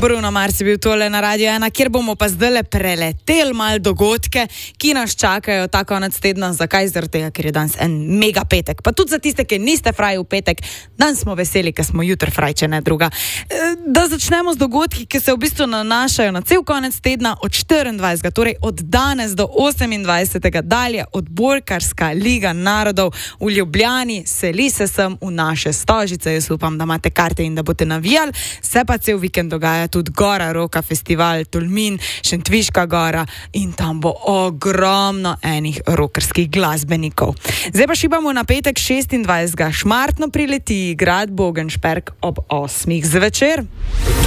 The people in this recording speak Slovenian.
Bruno Mars je bil tole na Radio 1, kjer bomo pa zdaj preleteli malo dogodke, ki nas čakajo ta konec tedna. Zakaj? Zaradi tega, ker je danes en mega petek. Pa tudi za tiste, ki niste fraj v petek, danes smo veseli, ker smo jutri fraj, če ne druga. Da začnemo z dogodki, ki se v bistvu nanašajo na cel konec tedna od 24. Torej od danes do 28. dalje odbojkarska Liga narodov v Ljubljani seli se sem v naše Stožice. Jaz upam, da imate karte in da boste navijali. Se pa cel vikend dogaja tudi Gora Roka festival, Tolmin, Šentviška gora in tam bo ogromno enih rokerskih glasbenikov. Zdaj pa šibamo na petek 26. Šmartno prileti igrat Bogenšperk ob 8. zvečer.